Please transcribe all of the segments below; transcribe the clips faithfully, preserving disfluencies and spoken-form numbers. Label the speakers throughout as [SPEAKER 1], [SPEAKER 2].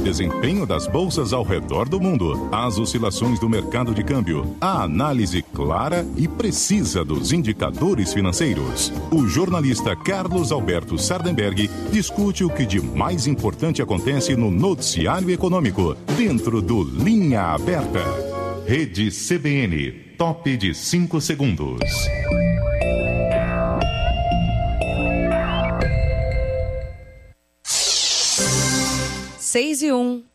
[SPEAKER 1] desempenho das bolsas ao redor do mundo, as oscilações do mercado de câmbio, a análise clara e precisa dos indicadores financeiros. O jornalista Carlos Alberto Sardenberg discute o que de mais importante acontece no noticiário econômico, dentro do Linha Aberta. Rede C B N, top de cinco segundos.
[SPEAKER 2] Seis e um.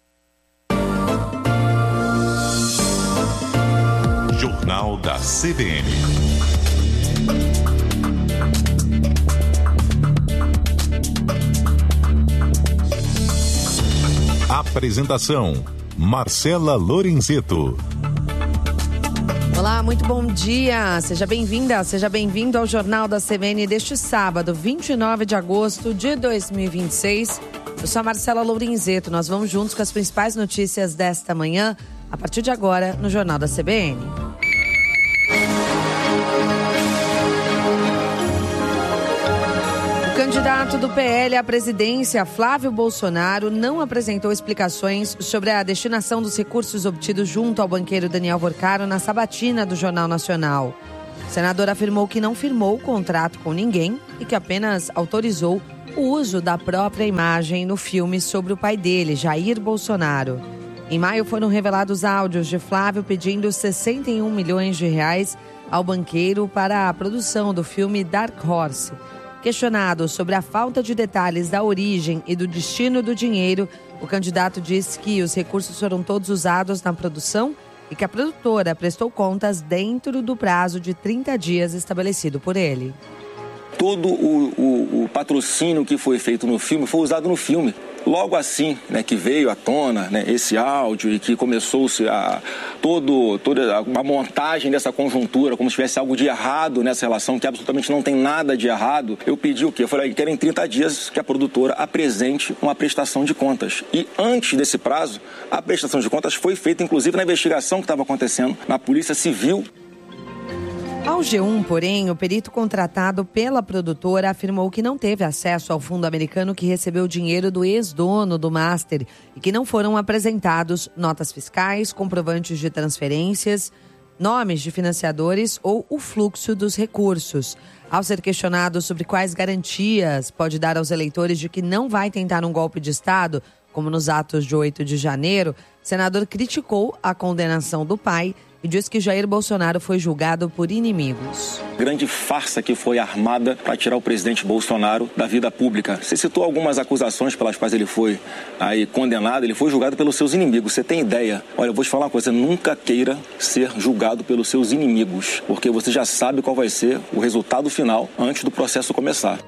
[SPEAKER 1] Jornal da C B N. Apresentação: Marcela Lorenzeto.
[SPEAKER 2] Olá, muito bom dia. Seja bem-vinda, seja bem-vindo ao Jornal da C B N deste sábado, vinte e nove de agosto de dois mil e vinte e seis. Eu sou a Marcela Lorenzeto. Nós vamos juntos com as principais notícias desta manhã, a partir de agora, no Jornal da C B N. O candidato do P L à presidência, Flávio Bolsonaro, não apresentou explicações sobre a destinação dos recursos obtidos junto ao banqueiro Daniel Vorcaro na sabatina do Jornal Nacional. O senador afirmou que não firmou o contrato com ninguém e que apenas autorizou o uso da própria imagem no filme sobre o pai dele, Jair Bolsonaro. Em maio foram revelados áudios de Flávio pedindo sessenta e um milhões de reais ao banqueiro para a produção do filme Dark Horse. Questionado sobre a falta de detalhes da origem e do destino do dinheiro, o candidato disse que os recursos foram todos usados na produção e que a produtora prestou contas dentro do prazo de trinta dias estabelecido por ele.
[SPEAKER 3] Todo o, o, o patrocínio que foi feito no filme foi usado no filme. Logo assim, né, que veio à tona, né, esse áudio e que começou-se a todo, toda a montagem dessa conjuntura, como se tivesse algo de errado nessa relação, que absolutamente não tem nada de errado, eu pedi o quê? Eu falei que era em trinta dias que a produtora apresente uma prestação de contas. E antes desse prazo, a prestação de contas foi feita, inclusive, na investigação que estava acontecendo na Polícia Civil.
[SPEAKER 2] Ao G um, porém, o perito contratado pela produtora afirmou que não teve acesso ao fundo americano que recebeu o dinheiro do ex-dono do Master e que não foram apresentados notas fiscais, comprovantes de transferências, nomes de financiadores ou o fluxo dos recursos. Ao ser questionado sobre quais garantias pode dar aos eleitores de que não vai tentar um golpe de Estado, como nos atos de oito de janeiro, o senador criticou a condenação do pai e disse que Jair Bolsonaro foi julgado por inimigos.
[SPEAKER 3] Grande farsa que foi armada para tirar o presidente Bolsonaro da vida pública. Você citou algumas acusações pelas quais ele foi aí condenado, ele foi julgado pelos seus inimigos. Você tem ideia? Olha, eu vou te falar uma coisa, nunca queira ser julgado pelos seus inimigos, porque você já sabe qual vai ser o resultado final antes do processo começar.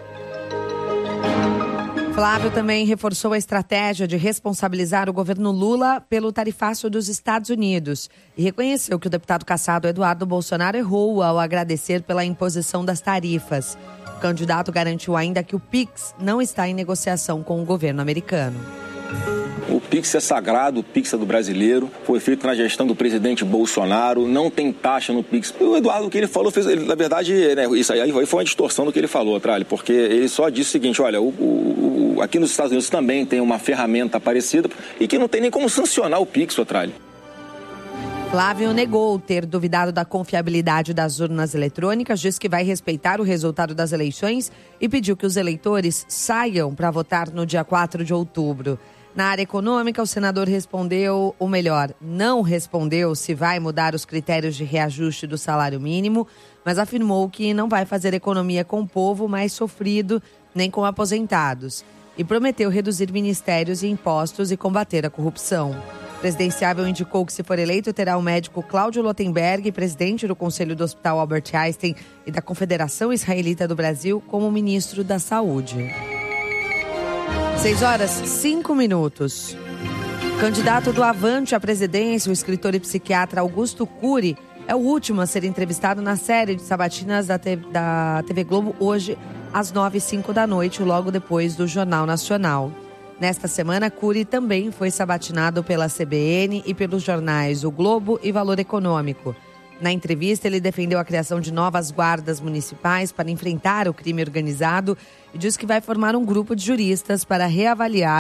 [SPEAKER 2] Flávio também reforçou a estratégia de responsabilizar o governo Lula pelo tarifaço dos Estados Unidos e reconheceu que o deputado cassado Eduardo Bolsonaro errou ao agradecer pela imposição das tarifas. O candidato garantiu ainda que o Pix não está em negociação com o governo americano.
[SPEAKER 3] O Pix é sagrado, o Pix é do brasileiro, foi feito na gestão do presidente Bolsonaro, não tem taxa no Pix. O Eduardo, o que ele falou, fez, ele, na verdade, né, isso aí foi uma distorção do que ele falou, Tralli, porque ele só disse o seguinte, olha, o, o, o, aqui nos Estados Unidos também tem uma ferramenta parecida e que não tem nem como sancionar o Pix, Tralli.
[SPEAKER 2] Flávio negou ter duvidado da confiabilidade das urnas eletrônicas, disse que vai respeitar o resultado das eleições e pediu que os eleitores saiam para votar no dia quatro de outubro. Na área econômica, o senador respondeu, ou melhor, não respondeu se vai mudar os critérios de reajuste do salário mínimo, mas afirmou que não vai fazer economia com o povo mais sofrido, nem com aposentados. E prometeu reduzir ministérios e impostos e combater a corrupção. O presidenciável indicou que, se for eleito, terá o médico Cláudio Lotenberg, presidente do Conselho do Hospital Albert Einstein e da Confederação Israelita do Brasil, como ministro da Saúde. seis horas, cinco minutos. O candidato do Avante à presidência, o escritor e psiquiatra Augusto Cury, é o último a ser entrevistado na série de sabatinas da T V, da T V Globo hoje, às nove e cinco da noite, logo depois do Jornal Nacional. Nesta semana, Cury também foi sabatinado pela C B N e pelos jornais O Globo e Valor Econômico. Na entrevista, ele defendeu a criação de novas guardas municipais para enfrentar o crime organizado e disse que vai formar um grupo de juristas para reavaliar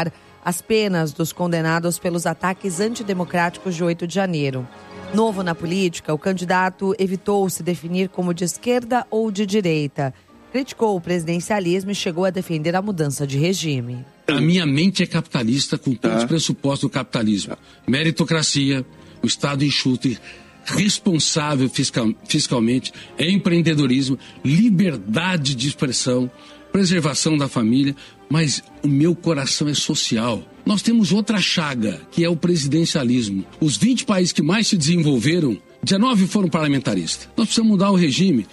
[SPEAKER 2] as penas dos condenados pelos ataques antidemocráticos de oito de janeiro. Novo na política, o candidato evitou se definir como de esquerda ou de direita. Criticou o presidencialismo e chegou a defender a mudança de regime.
[SPEAKER 4] A minha mente é capitalista com todos os pressupostos do capitalismo. Meritocracia, o Estado enxuto e responsável fiscal, fiscalmente, empreendedorismo, liberdade de expressão, preservação da família, mas o meu coração é social. Nós temos outra chaga, que é o presidencialismo. Os vinte países que mais se desenvolveram, dezenove foram parlamentaristas. Nós precisamos mudar o regime.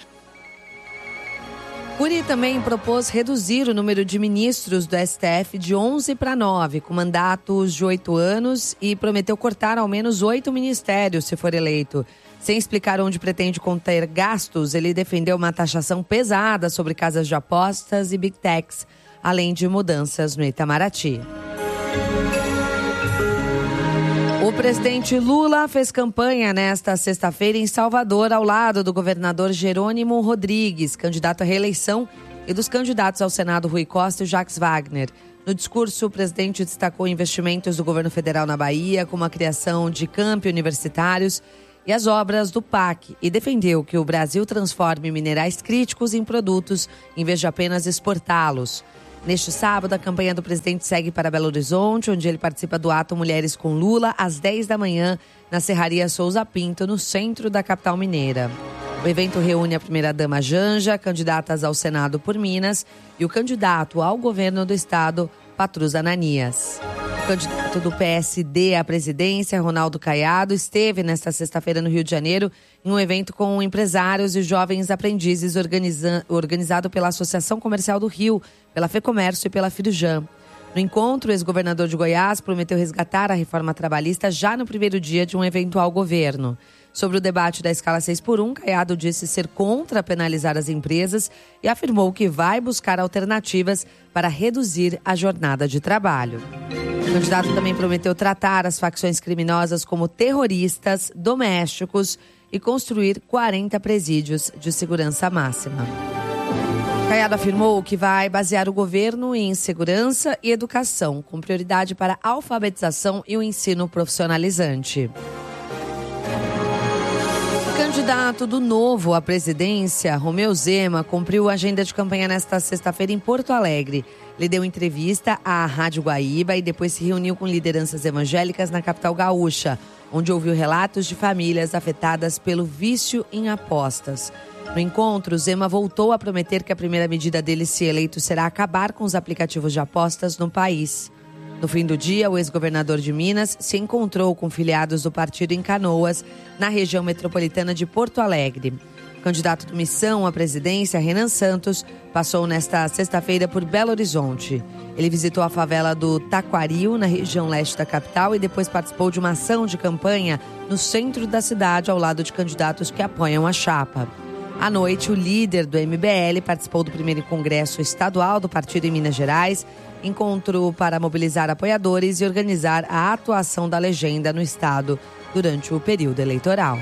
[SPEAKER 2] Cury também propôs reduzir o número de ministros do S T F de onze para nove, com mandatos de oito anos, e prometeu cortar ao menos oito ministérios se for eleito. Sem explicar onde pretende conter gastos, ele defendeu uma taxação pesada sobre casas de apostas e big techs, além de mudanças no Itamaraty. O presidente Lula fez campanha nesta sexta-feira em Salvador, ao lado do governador Jerônimo Rodrigues, candidato à reeleição, e dos candidatos ao Senado Rui Costa e Jacques Wagner. No discurso, o presidente destacou investimentos do governo federal na Bahia, como a criação de campi universitários e as obras do P A C, e defendeu que o Brasil transforme minerais críticos em produtos, em vez de apenas exportá-los. Neste sábado, a campanha do presidente segue para Belo Horizonte, onde ele participa do ato Mulheres com Lula, às dez da manhã, na Serraria Souza Pinto, no centro da capital mineira. O evento reúne a primeira-dama Janja, candidatas ao Senado por Minas, e o candidato ao governo do estado, Patrus Ananias. O candidato do P S D à presidência, Ronaldo Caiado, esteve nesta sexta-feira no Rio de Janeiro em um evento com empresários e jovens aprendizes organiza- organizado pela Associação Comercial do Rio, pela FEComércio e pela Firjan. No encontro, o ex-governador de Goiás prometeu resgatar a reforma trabalhista já no primeiro dia de um eventual governo. Sobre o debate da escala seis por um, Caiado disse ser contra penalizar as empresas e afirmou que vai buscar alternativas para reduzir a jornada de trabalho. O candidato também prometeu tratar as facções criminosas como terroristas domésticos e construir quarenta presídios de segurança máxima. Caiado afirmou que vai basear o governo em segurança e educação, com prioridade para a alfabetização e o ensino profissionalizante. O candidato do Novo à presidência, Romeu Zema, cumpriu a agenda de campanha nesta sexta-feira em Porto Alegre. Ele deu entrevista à Rádio Guaíba e depois se reuniu com lideranças evangélicas na capital gaúcha, onde ouviu relatos de famílias afetadas pelo vício em apostas. No encontro, Zema voltou a prometer que a primeira medida dele, se eleito, será acabar com os aplicativos de apostas no país. No fim do dia, o ex-governador de Minas se encontrou com filiados do partido em Canoas, na região metropolitana de Porto Alegre. O candidato do Missão à presidência, Renan Santos, passou nesta sexta-feira por Belo Horizonte. Ele visitou a favela do Taquaril, na região leste da capital, e depois participou de uma ação de campanha no centro da cidade, ao lado de candidatos que apoiam a chapa. À noite, o líder do M B L participou do primeiro congresso estadual do partido em Minas Gerais, encontro para mobilizar apoiadores e organizar a atuação da legenda no estado durante o período eleitoral.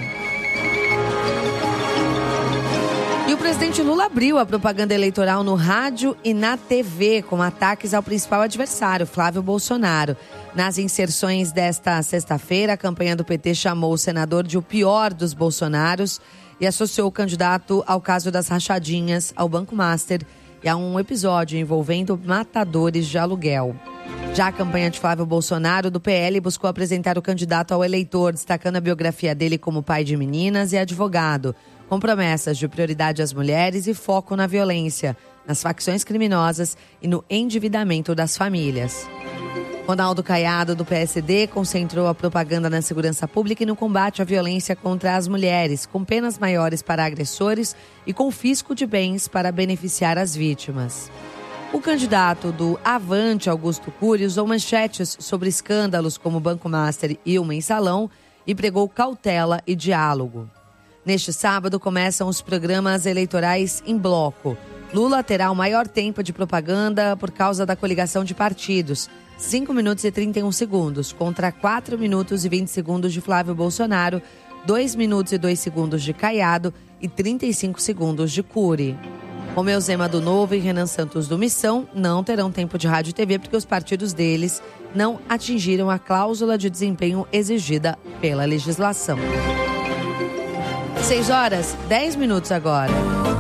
[SPEAKER 2] E o presidente Lula abriu a propaganda eleitoral no rádio e na T V, com ataques ao principal adversário, Flávio Bolsonaro. Nas inserções desta sexta-feira, a campanha do P T chamou o senador de o pior dos Bolsonaros e associou o candidato ao caso das rachadinhas, ao Banco Master e a um episódio envolvendo matadores de aluguel. Já a campanha de Flávio Bolsonaro, do P L, buscou apresentar o candidato ao eleitor, destacando a biografia dele como pai de meninas e advogado, com promessas de prioridade às mulheres e foco na violência, nas facções criminosas e no endividamento das famílias. Ronaldo Caiado, do P S D, concentrou a propaganda na segurança pública e no combate à violência contra as mulheres, com penas maiores para agressores e confisco de bens para beneficiar as vítimas. O candidato do Avante, Augusto Cury, usou manchetes sobre escândalos como Banco Master e o Mensalão e pregou cautela e diálogo. Neste sábado começam os programas eleitorais em bloco. Lula terá o maior tempo de propaganda por causa da coligação de partidos, cinco minutos e trinta e um segundos, contra quatro minutos e vinte segundos de Flávio Bolsonaro, dois minutos e dois segundos de Caiado e trinta e cinco segundos de Cury. Romeu Zema do Novo e Renan Santos do Missão não terão tempo de rádio e T V porque os partidos deles não atingiram a cláusula de desempenho exigida pela legislação. seis horas, dez minutos agora.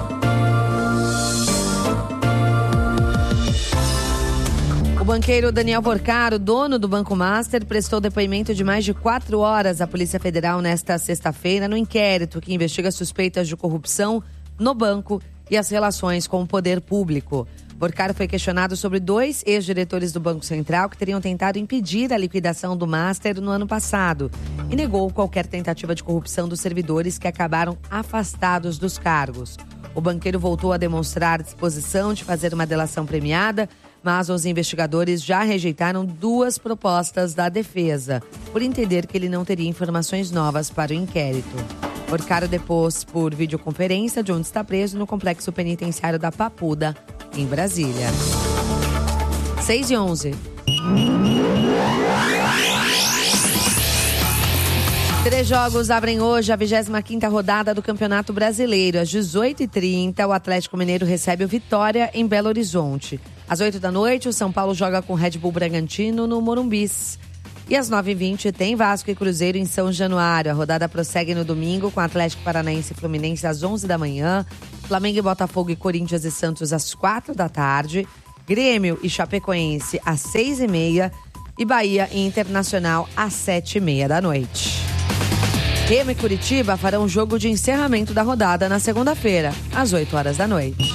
[SPEAKER 2] O banqueiro Daniel Porcaro, dono do Banco Master, prestou depoimento de mais de quatro horas à Polícia Federal nesta sexta-feira no inquérito que investiga suspeitas de corrupção no banco e as relações com o poder público. Porcaro foi questionado sobre dois ex-diretores do Banco Central que teriam tentado impedir a liquidação do Master no ano passado e negou qualquer tentativa de corrupção dos servidores que acabaram afastados dos cargos. O banqueiro voltou a demonstrar disposição de fazer uma delação premiada, mas os investigadores já rejeitaram duas propostas da defesa, por entender que ele não teria informações novas para o inquérito. Porcaro depôs por videoconferência de onde está preso no complexo penitenciário da Papuda, em Brasília. seis e onze. Três jogos abrem hoje a vigésima quinta rodada do Campeonato Brasileiro. Às dezoito e trinta, o Atlético Mineiro recebe o Vitória em Belo Horizonte. Às oito da noite, o São Paulo joga com o Red Bull Bragantino no Morumbis. E às nove e vinte tem Vasco e Cruzeiro em São Januário. A rodada prossegue no domingo com Atlético Paranaense e Fluminense às onze da manhã. Flamengo e Botafogo e Corinthians e Santos às quatro da tarde. Grêmio e Chapecoense às seis e meia. E Bahia e Internacional às sete e meia da noite. Remo e Curitiba farão o jogo de encerramento da rodada na segunda-feira, às oito horas da noite.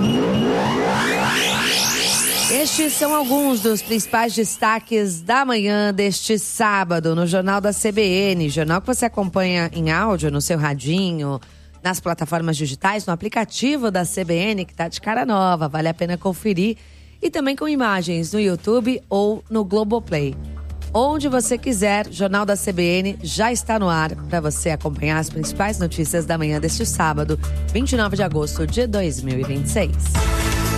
[SPEAKER 2] Estes são alguns dos principais destaques da manhã deste sábado no Jornal da C B N. Jornal que você acompanha em áudio, no seu radinho, nas plataformas digitais, no aplicativo da C B N, que está de cara nova, vale a pena conferir. E também com imagens no YouTube ou no Globoplay. Onde você quiser, Jornal da C B N já está no ar para você acompanhar as principais notícias da manhã deste sábado, vinte e nove de agosto de dois mil e vinte e seis.